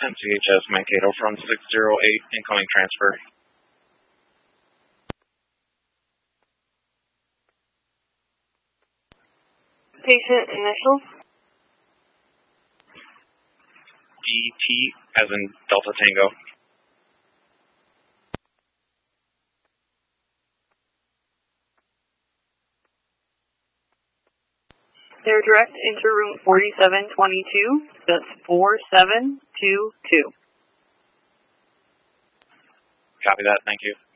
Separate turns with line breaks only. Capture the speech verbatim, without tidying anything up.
M C H S Mankato from six zero eight, incoming transfer.
Patient initials?
D T as in Delta Tango.
They're direct into room forty-seven twenty-two. That's four seven two two.
Copy that. Thank you.